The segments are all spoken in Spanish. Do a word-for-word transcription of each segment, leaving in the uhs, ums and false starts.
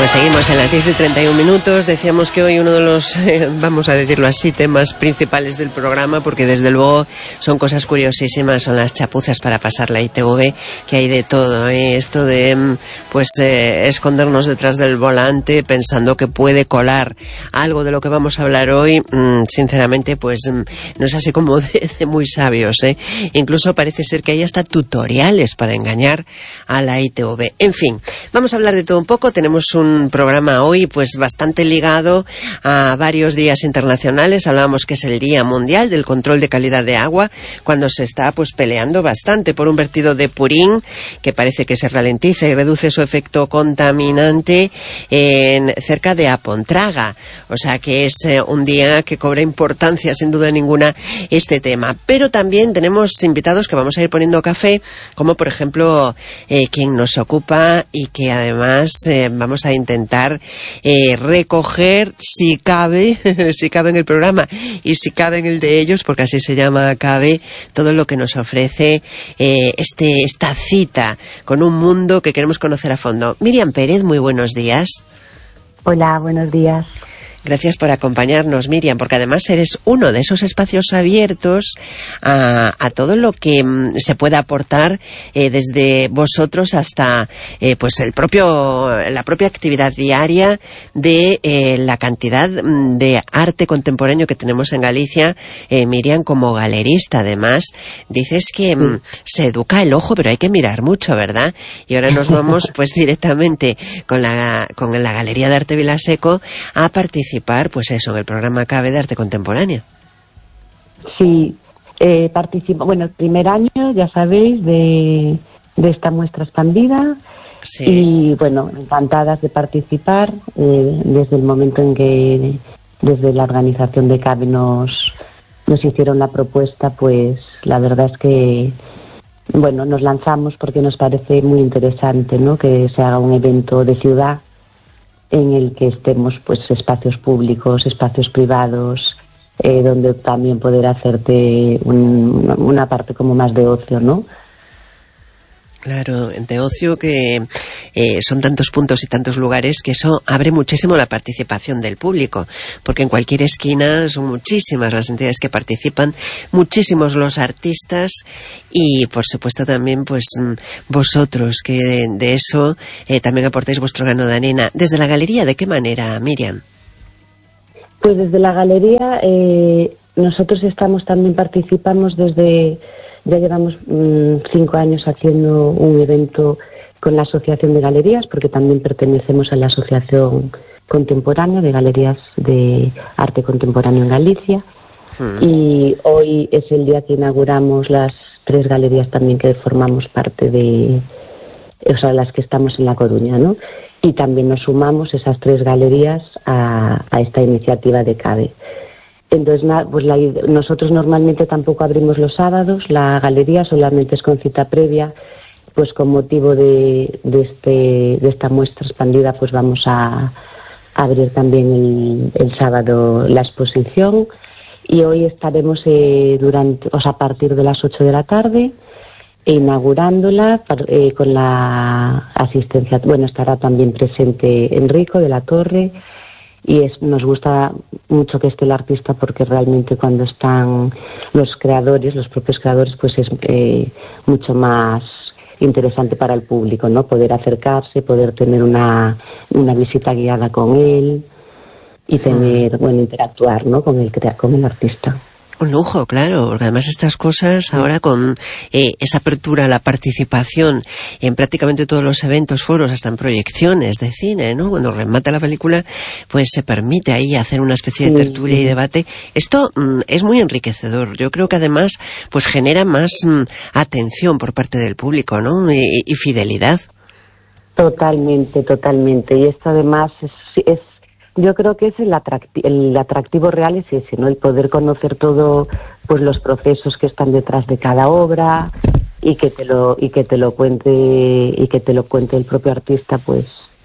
Pues seguimos en las diez y treinta y un minutos. Decíamos que hoy uno de los, eh, vamos a decirlo así, temas principales del programa, porque desde luego son cosas curiosísimas, son las chapuzas para pasar la I T V, que hay de todo, ¿eh? Esto de, pues, eh, escondernos detrás del volante pensando que puede colar algo de lo que vamos a hablar hoy, mmm, sinceramente, pues, mmm, no es así como de, de muy sabios, ¿eh? Incluso parece ser que hay hasta tutoriales para engañar a la I T V. En fin, vamos a hablar de todo un poco. Tenemos un Un programa hoy pues bastante ligado a varios días internacionales. Hablábamos que es el Día Mundial del Control de Calidad de Agua, cuando se está pues peleando bastante por un vertido de purín que parece que se ralentiza y reduce su efecto contaminante en cerca de Apontraga. O sea que es eh, un día que cobra importancia sin duda ninguna este tema. Pero también tenemos invitados que vamos a ir poniendo café, como por ejemplo eh, quien nos ocupa y que además eh, vamos a intentar eh, recoger, si cabe, si cabe en el programa y si cabe en el de ellos, porque así se llama, cabe, todo lo que nos ofrece eh, este esta cita con un mundo que queremos conocer a fondo. Miriam Pérez, muy buenos días. Hola, buenos días. Gracias por acompañarnos, Miriam, porque además eres uno de esos espacios abiertos a, a todo lo que mm, se puede aportar eh, desde vosotros hasta eh, pues el propio la propia actividad diaria de eh, la cantidad de arte contemporáneo que tenemos en Galicia. eh, Miriam, como galerista, además, dices que mm, se educa el ojo, pero hay que mirar mucho, ¿verdad? Y ahora nos vamos pues directamente con la con la Galería de Arte Vilaseco a participar pues eso, en el programa CABE de Arte Contemporáneo. Sí, eh, participo, bueno, el primer año, ya sabéis, de, de esta muestra expandida. Sí. Y bueno, encantadas de participar eh, desde el momento en que desde la organización de CABE nos, nos hicieron la propuesta, pues la verdad es que bueno, nos lanzamos porque nos parece muy interesante, ¿no?, que se haga un evento de ciudad en el que estemos pues espacios públicos, espacios privados, eh, donde también poder hacerte un, una parte como más de ocio, ¿no? Claro, de ocio, que eh, son tantos puntos y tantos lugares que eso abre muchísimo la participación del público, porque en cualquier esquina son muchísimas las entidades que participan, muchísimos los artistas y por supuesto también pues vosotros, que de, de eso eh, también aportáis vuestro grano de arena. Desde la galería, ¿de qué manera, Miriam? Pues desde la galería eh, nosotros estamos también participamos desde... Ya llevamos mmm, cinco años haciendo un evento con la Asociación de Galerías, porque también pertenecemos a la Asociación Contemporánea de Galerías de Arte Contemporáneo en Galicia. Hmm. Y hoy es el día que inauguramos las tres galerías también que formamos parte de, o sea, las que estamos en La Coruña, ¿no? Y también nos sumamos esas tres galerías a, a esta iniciativa de CABE. Entonces, pues la, nosotros normalmente tampoco abrimos los sábados, la galería solamente es con cita previa, pues con motivo de, de, este, de esta muestra expandida, pues vamos a, a abrir también el, el sábado la exposición, y hoy estaremos eh, durante, o sea, a partir de las ocho de la tarde, inaugurándola eh, con la asistencia, bueno, estará también presente Enrico de la Torre. Y es, nos gusta mucho que esté el artista, porque realmente cuando están los creadores, los propios creadores, pues es eh, mucho más interesante para el público, ¿no? Poder acercarse, poder tener una, una visita guiada con él y tener, bueno, interactuar, ¿no?, con el, con el artista. Un lujo, claro, porque además estas cosas ahora con eh, esa apertura a la participación en prácticamente todos los eventos, foros, hasta en proyecciones de cine, ¿no? Cuando remata la película, pues se permite ahí hacer una especie de tertulia sí, sí. y debate. Esto mm, es muy enriquecedor. Yo creo que además pues genera más mm, atención por parte del público, ¿no? Y, y fidelidad. Totalmente, totalmente. Y esto además es... es... Yo creo que es el, atracti- el atractivo real es ese, ¿no? El poder conocer todo, pues los procesos que están detrás de cada obra, y que te lo y que te lo cuente y que te lo cuente el propio artista, pues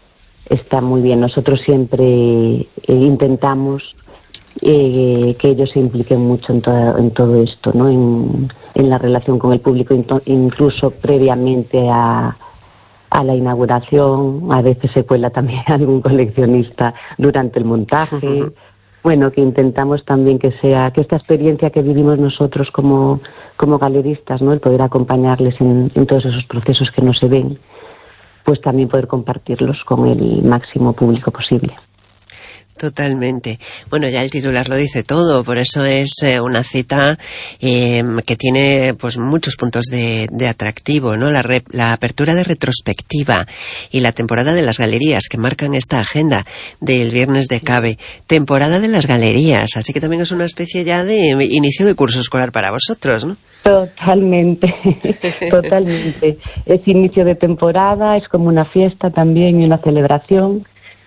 está muy bien. Nosotros siempre eh, intentamos eh, que ellos se impliquen mucho en todo en todo esto, ¿no? En, en la relación con el público, incluso previamente a a la inauguración, a veces se cuela también algún coleccionista durante el montaje. Uh-huh. Bueno, que intentamos también que sea, que esta experiencia que vivimos nosotros como, como galeristas, ¿no? El poder acompañarles en, en todos esos procesos que no se ven, pues también poder compartirlos con el máximo público posible. Totalmente. Bueno, ya el titular lo dice todo, por eso es eh, una cita eh, que tiene pues muchos puntos de, de atractivo, ¿no? La, re, la apertura de retrospectiva y la temporada de las galerías que marcan esta agenda del viernes de Cabe. Temporada de las galerías, así que también es una especie ya de inicio de curso escolar para vosotros, ¿no? Totalmente, totalmente. Es inicio de temporada, es como una fiesta también y una celebración.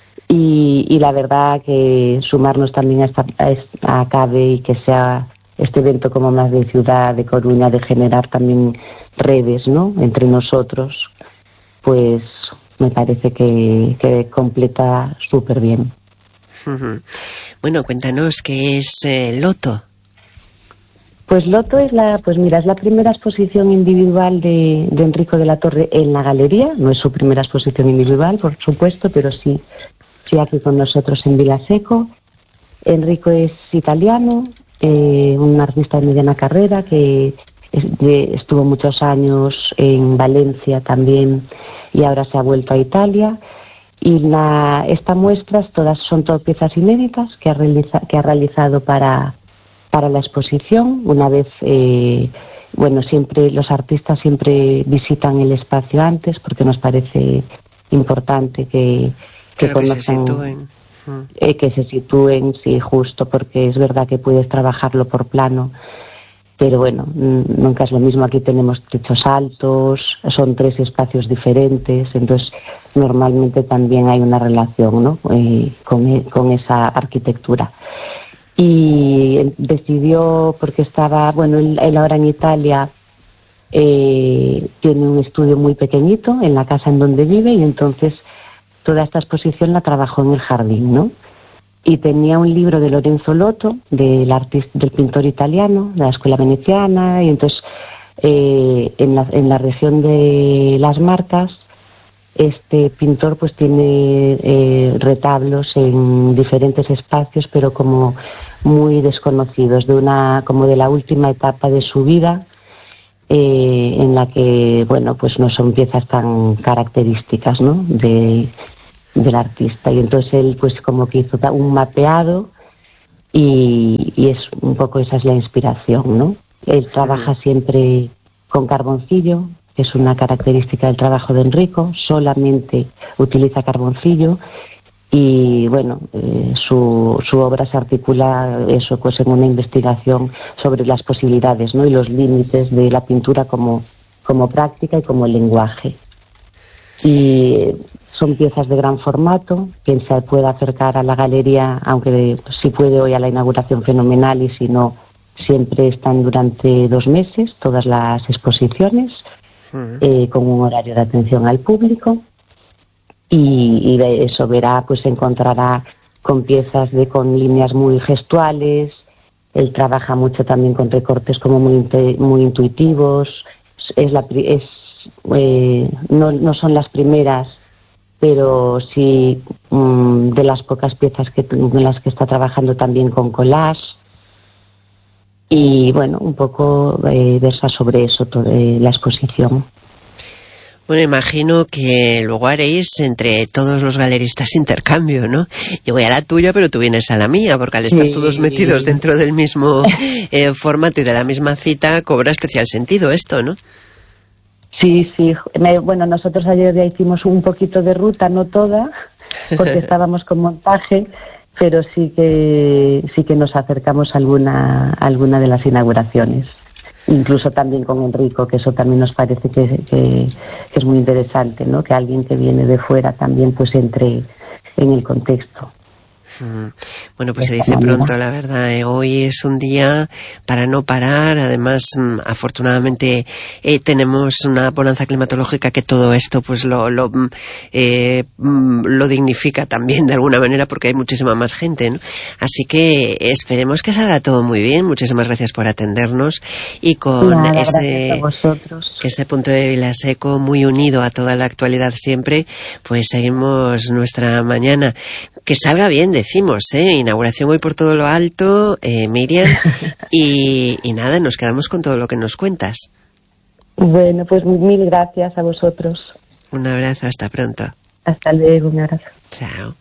Y, y la verdad que sumarnos también a, esta, a Cabe y que sea este evento como más de ciudad, de Coruña, de generar también redes, ¿no?, entre nosotros, pues me parece que, que completa súper bien. Uh-huh. Bueno, cuéntanos qué es eh, Loto. Pues Loto es la, pues mira, es la primera exposición individual de, de Enrico de la Torre en la galería. No es su primera exposición individual, por supuesto, pero sí. Sí, aquí con nosotros en Vilaseco. Enrico es italiano, eh, un artista de mediana carrera que es de, estuvo muchos años en Valencia también y ahora se ha vuelto a Italia. Y la, esta muestra todas son todas piezas inéditas que ha, realiza, que ha realizado para, para la exposición. Una vez, eh, bueno, siempre los artistas siempre visitan el espacio antes porque nos parece importante que que claro, conozcan, que se sitúen. Eh, que se sitúen, sí, justo, porque es verdad que puedes trabajarlo por plano, pero bueno, nunca es lo mismo. Aquí tenemos techos altos, son tres espacios diferentes, entonces normalmente también hay una relación, ¿no?, eh, con, con esa arquitectura. Y decidió, porque estaba, bueno, él, él ahora en Italia eh, tiene un estudio muy pequeñito en la casa en donde vive y entonces toda esta exposición la trabajó en el jardín, ¿no? Y tenía un libro de Lorenzo Lotto, del artista, del pintor italiano, de la escuela veneciana, y entonces eh, en, la, en la región de Las Marcas, este pintor pues tiene eh, retablos en diferentes espacios, pero como muy desconocidos, de una, como de la última etapa de su vida, Eh, en la que, bueno, pues no son piezas tan características, ¿no?, de, del artista. Y entonces él, pues como que hizo un mapeado y, y es un poco esa es la inspiración, ¿no? Él trabaja siempre con carboncillo, que es una característica del trabajo de Enrico, solamente utiliza carboncillo. Y bueno, eh, su, su obra se articula eso pues en una investigación sobre las posibilidades, ¿no?, y los límites de la pintura como, como práctica y como lenguaje. Y son piezas de gran formato. Quien se pueda acercar a la galería, aunque pues, si puede hoy a la inauguración, fenomenal, y si no, siempre están durante dos meses todas las exposiciones, uh-huh. eh, con un horario de atención al público. Y, y de eso verá, pues se encontrará con piezas de con líneas muy gestuales. Él trabaja mucho también con recortes como muy muy intuitivos. Es la es eh, no no son las primeras, pero sí um, de las pocas piezas que en las que está trabajando también con collage. Y bueno, un poco eh, versa sobre eso toda eh, la exposición. Bueno, imagino que luego haréis entre todos los galeristas intercambio, ¿no? Yo voy a la tuya, pero tú vienes a la mía, porque al estar sí. todos metidos dentro del mismo eh, formato y de la misma cita, cobra especial sentido esto, ¿no? Sí, sí. Bueno, nosotros ayer ya hicimos un poquito de ruta, no toda, porque estábamos con montaje, pero sí que sí que nos acercamos a alguna, a alguna de las inauguraciones. Incluso también con Enrico, que eso también nos parece que, que, que es muy interesante, ¿no?, que alguien que viene de fuera también pues entre en el contexto. Bueno, pues se dice pronto, la verdad. Eh, hoy es un día para no parar. Además, afortunadamente eh, tenemos una bonanza climatológica que todo esto pues lo lo, eh, lo dignifica también de alguna manera, porque hay muchísima más gente, ¿no? Así que esperemos que salga todo muy bien. Muchísimas gracias por atendernos y con Nada, ese, ese punto de Vilaseco muy unido a toda la actualidad siempre, pues seguimos nuestra mañana. Que salga bien, decimos, ¿eh? Inauguración hoy por todo lo alto, eh, Miriam, y, y nada, nos quedamos con todo lo que nos cuentas. Bueno, pues mil gracias a vosotros. Un abrazo, hasta pronto. Hasta luego, un abrazo. Chao.